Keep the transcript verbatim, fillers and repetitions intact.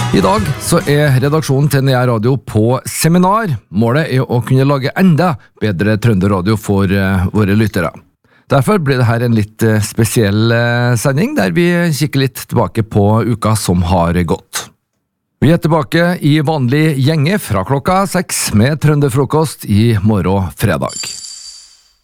I dag så er redaksjonen til Nea Radio på seminar. Målet er å kunne lage enda bedre trønderradio for uh, våre lyttere. Derfor blir det her en litt uh, spesiell uh, sending, der vi kikker litt tilbake på uka som har gått. Vi er tilbake i vanlig gjenge fra klokka seks med trønderfrokost i morgen fredag.